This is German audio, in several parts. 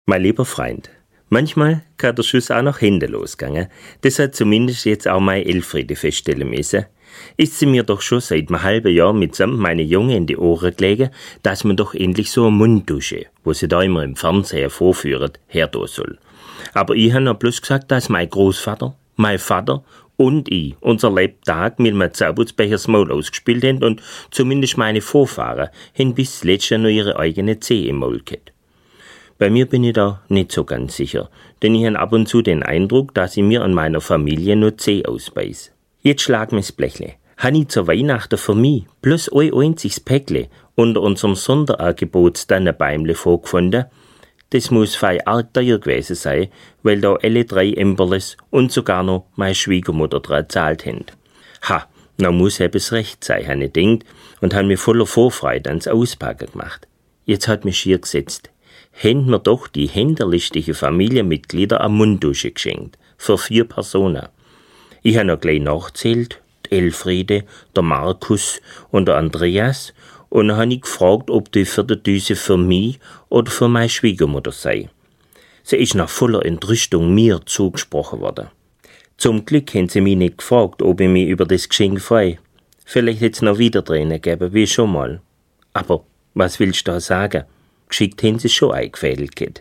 Mein lieber Freund, manchmal kann der Schuss auch nach Hände losgehen. Das hat zumindest jetzt auch meine Elfriede feststellen müssen. Ist sie mir doch schon seit einem halben Jahr mitsamt meine Junge in die Ohren gelegen, dass man doch endlich so eine Munddusche, wo sie da immer im Fernsehen vorführt, her tun soll. Aber ich habe noch bloß gesagt, dass mein Großvater, mein Vater und ich unser Lebtag mit einem Zauberbecher das Maul ausgespielt haben und zumindest meine Vorfahren haben bis zuletzt noch ihre eigene Zeh im Maul gehabt. Bei mir bin ich da nicht so ganz sicher, denn ich habe ab und zu den Eindruck, dass ich mir an meiner Familie nur Zeh ausbeiß. Jetzt schlag mir's Blechle. Habe ich zur Weihnachten für mich bloß ein einziges Päckle unter unserem Sonderangebotstannenbäumle vorgefunden. Das muss fei arg teuer gewesen sein, weil da alle 3 Emberles und sogar noch meine Schwiegermutter dran gezahlt haben. Ha, na muss etwas recht sein, habe ich gedacht und habe mir voller Vorfreude ans Auspacken gemacht. Jetzt hat mich schier gesetzt. Händ mir doch die händerlichtige Familienmitglieder eine Munddusche geschenkt, für 4 Personen. Ich habe noch gleich nachgezählt, die Elfriede, der Markus und der Andreas, und dann habe ich gefragt, ob die für die Düse für mich oder für meine Schwiegermutter sei. Sie ist nach voller Entrüstung mir zugesprochen worden. Zum Glück haben sie mich nicht gefragt, ob ich mich über das Geschenk freue. Vielleicht hätte es noch wieder Tränen geben, wie schon mal. Aber was willst du da sagen? Geschickt haben sie schon eingefädelt.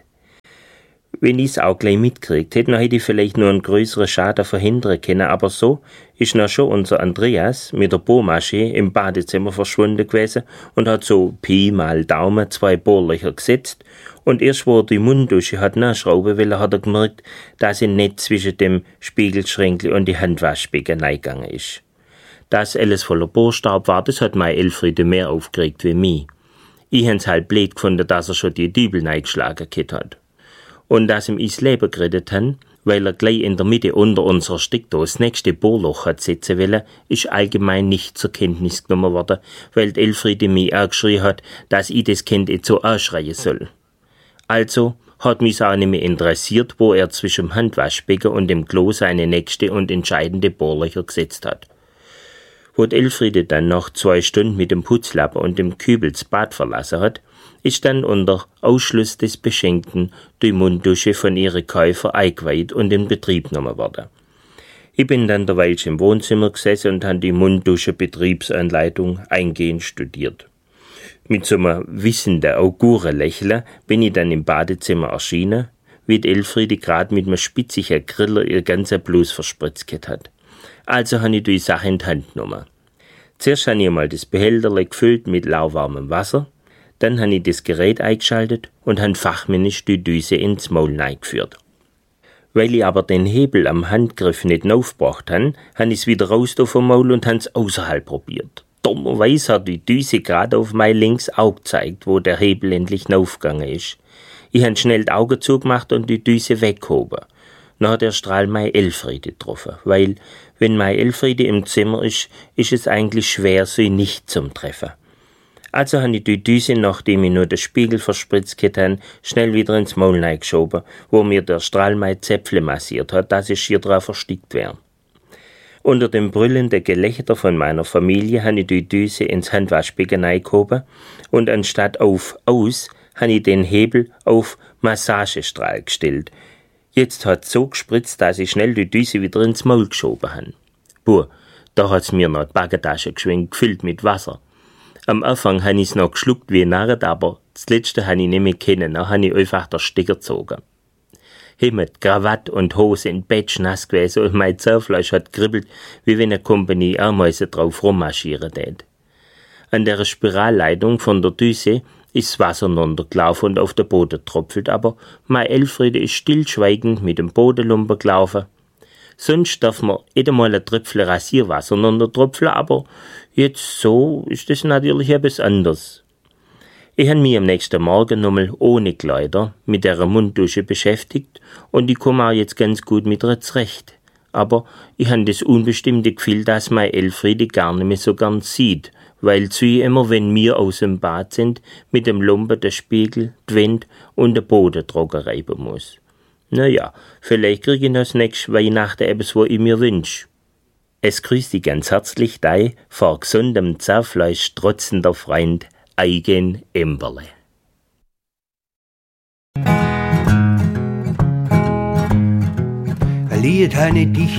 Wenn ich's auch gleich mitkriegt hätte, dann hätte ich vielleicht nur einen größeren Schaden verhindern können, aber so ist noch schon unser Andreas mit der Bohrmaschine im Badezimmer verschwunden gewesen und hat so Pi mal Daumen 2 Bohrlöcher gesetzt und erst wo er die Munddusche hat nachschrauben will, hat er gemerkt, dass sie nicht zwischen dem Spiegelschränkli und die Handwaschbecken reingegangen ist. Dass alles voller Bohrstaub war, das hat meine Elfriede mehr aufgeregt wie mich. Ich hab's halt blöd gefunden, dass er schon die Dübel reingeschlagen hat. Und dass ihm ins Leben geredet han, weil er gleich in der Mitte unter unserer Steckdose das nächste Bohrloch hat setzen wollen, ist allgemein nicht zur Kenntnis genommen worden, weil die Elfriede mich angeschrien hat, dass ich das Kind jetzt so anschreien soll. Also hat mich auch nicht mehr interessiert, wo er zwischen dem Handwaschbecken und dem Klo seine nächste und entscheidende Bohrlöcher gesetzt hat. Wo die Elfriede dann nach 2 Stunden mit dem Putzlappen und dem Kübel das Bad verlassen hat, ist dann unter Ausschluss des Beschenkten die Munddusche von ihren Käufer eingeweiht und in Betrieb genommen worden. Ich bin dann derweil im Wohnzimmer gesessen und habe die Munddusche-Betriebsanleitung eingehend studiert. Mit so einem wissenden Augurenlächeln bin ich dann im Badezimmer erschienen, wie die Elfriede gerade mit einem spitzigen Griller ihr ganzer Blut verspritzt hat. Also habe ich die Sache in die Hand genommen. Zuerst habe ich einmal das Behälterle gefüllt mit lauwarmem Wasser, dann habe ich das Gerät eingeschaltet und habe fachmännisch die Düse ins Maul eingeführt. Weil ich aber den Hebel am Handgriff nicht aufgebracht habe, habe ich es wieder raus vom Maul und habe es außerhalb probiert. Dummerweise hat die Düse gerade auf mein links Auge gezeigt, wo der Hebel endlich aufgegangen ist. Ich habe schnell die Augen zugemacht und die Düse weggehoben. Dann hat der Strahl meine Elfriede getroffen, weil, wenn meine Elfriede im Zimmer ist es eigentlich schwer, sie nicht zum Treffen. Also habe ich die Düse, nachdem ich nur den Spiegel verspritzt hatte, schnell wieder ins Maul geschoben, wo mir der Strahl meine Zäpfle massiert hat, dass ich schier drauf verstickt wäre. Unter dem brüllenden Gelächter von meiner Familie habe ich die Düse ins Handwaschbecken eingehoben und anstatt auf Aus habe ich den Hebel auf Massagestrahl gestellt. Jetzt hat es so gespritzt, dass ich schnell die Düse wieder ins Maul geschoben habe. Buh, da hat's mir noch die Backentasche geschwingt, gefüllt mit Wasser. Am Anfang habe ich es noch geschluckt wie ein Narren, aber das Letzte habe ich nicht mehr kennen, dann habe ich einfach den Stecker gezogen. Mit Krawatte und Hose in Batsch nass gewesen und mein Zahnfleisch hat kribbelt, wie wenn eine Kompanie Ameisen drauf rummarschieren tät. An der Spiralleitung von der Düse ist das Wasser runtergelaufen und auf den Boden tropfelt, aber meine Elfriede ist stillschweigend mit dem Bodenlumpen gelaufen. Sonst darf man nicht einmal ein Tröpfchen Rasierwasser runtertropfeln, aber jetzt so ist es natürlich etwas anderes. Ich habe mich am nächsten Morgen nochmal ohne Kleider mit der Munddusche beschäftigt und ich komme auch jetzt ganz gut mit ihr zurecht. Aber ich habe das unbestimmte Gefühl, dass meine Elfriede gar nicht mehr so gern sieht, weil sie immer, wenn wir aus dem Bad sind, mit dem Lumpen den Spiegel, die Wände und den Boden trocken reiben muss. Naja, vielleicht kriege ich das nächste Weihnachten etwas, was ich mir wünsche. Es grüßt dich ganz herzlich dein vor gesundem Zahnfleisch trotzender Freund Eugen Emberle. Lied habe ich dich